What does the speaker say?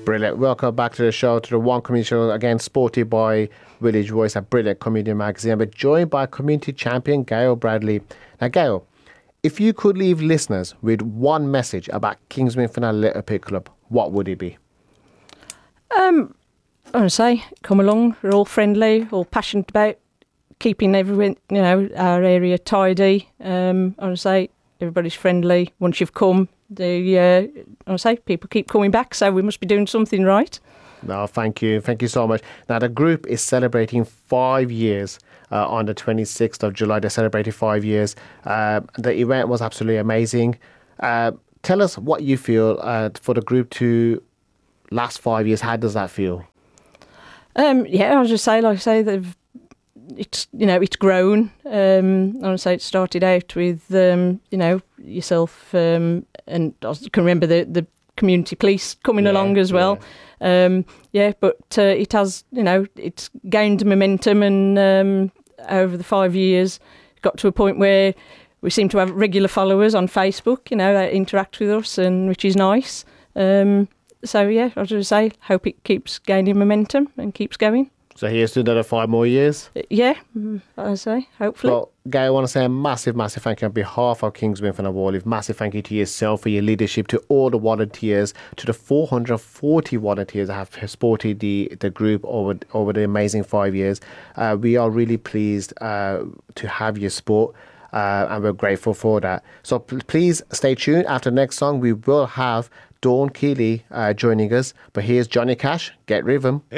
Brilliant. Welcome back to the show, to the One Community Show, again, sported by Village Voice, a brilliant community magazine. We're joined by community champion Gail Bradley. Now, Gail, if you could leave listeners with one message about Kingsway Finale Little Pig Club, what would it be? I would say, come along. We're all friendly, all passionate about keeping everyone, our area tidy. I would say everybody's friendly. Once you've come, I would say people keep coming back, so we must be doing something right. No, thank you. Thank you so much. Now, the group is celebrating 5 years on the 26th of July. They celebrated 5 years. The event was absolutely amazing. Tell us what you feel for the group to last 5 years. How does that feel? I'll just say, like I say, it's grown. I would say it started out with, yourself, and I can remember the community police coming along as well. But it has, it's gained momentum, and over the 5 years, got to a point where we seem to have regular followers on Facebook, that interact with us, and which is nice. I'll just say, hope it keeps gaining momentum and keeps going. So here's to another 5 more years? I say, hopefully. Well, Gail, I want to say a massive, massive thank you on behalf of Kingsway Finale Warleaf. Massive thank you to yourself for your leadership, to all the volunteers, to the 440 volunteers that have supported the group over the amazing 5 years. We are really pleased to have your support. And we're grateful for that. So please stay tuned. After the next song, we will have Dawn Keeley joining us. But here's Johnny Cash, Get Rhythm.